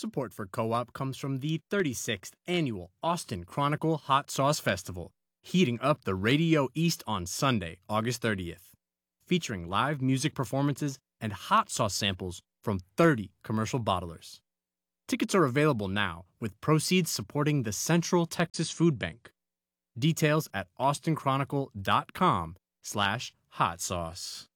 Support for Co-op comes from the 36th Annual Austin Chronicle Hot Sauce Festival, heating up the Radio East on Sunday, August 30th, featuring live music performances and hot sauce samples from 30 commercial bottlers. Tickets are available now, with proceeds supporting the Central Texas Food Bank. Details at austinchronicle.com/hot sauce.